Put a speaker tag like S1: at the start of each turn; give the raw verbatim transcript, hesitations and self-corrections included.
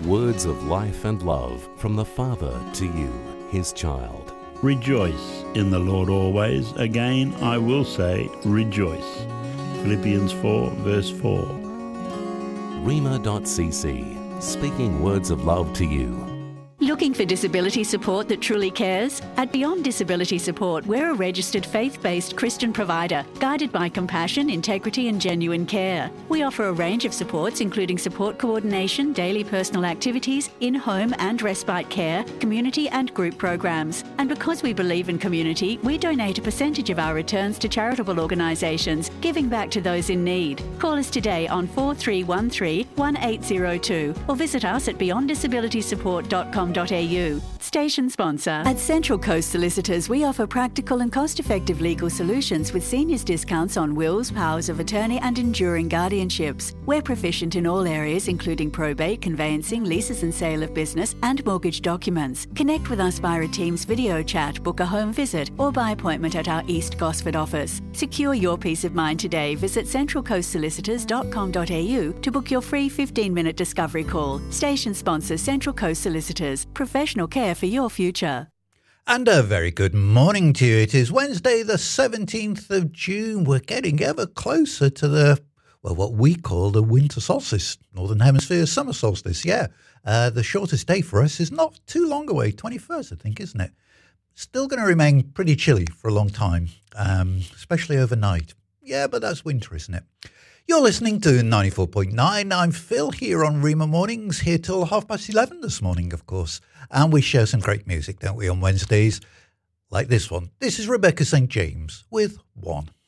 S1: Words of life and love from the Father to you, his child.
S2: Rejoice in the Lord always. Again, I will say, rejoice. Philippians four, verse four.
S1: Rhema dot c c, speaking words of love to you.
S3: Looking for disability support that truly cares? At Beyond Disability Support, we're a registered faith-based Christian provider, guided by compassion, integrity and genuine care. We offer a range of supports, including support coordination, daily personal activities, in-home and respite care, community and group programs. And because we believe in community, we donate a percentage of our returns to charitable organisations, giving back to those in need. Call us today on four three one three, one eight zero two or visit us at beyond disability support dot com dot a u. Station sponsor. At Central Coast Solicitors, we offer practical and cost-effective legal solutions with seniors discounts on wills, powers of attorney and enduring guardianships. We're proficient in all areas, including probate, conveyancing, leases and sale of business and mortgage documents. Connect with us via a Teams video chat, book a home visit or by appointment at our East Gosford office. Secure your peace of mind today. Visit central coast solicitors dot com dot a u to book your free fifteen-minute discovery call. Station sponsor Central Coast Solicitors. Professional care for your future.
S4: And a very good morning to you. It is Wednesday the seventeenth of June. We're getting ever closer to the, well, what we call the winter solstice, Northern Hemisphere summer solstice, yeah. Uh, the shortest day for us is not too long away, twenty-first I think, isn't it? Still going to remain pretty chilly for a long time, um, especially overnight. Yeah, but that's winter, isn't it? You're listening to ninety-four point nine. I'm Phil here on Rhema Mornings, here till half past eleven this morning, of course. And we share some great music, don't we, on Wednesdays, like this one. This is Rebecca Saint James with One.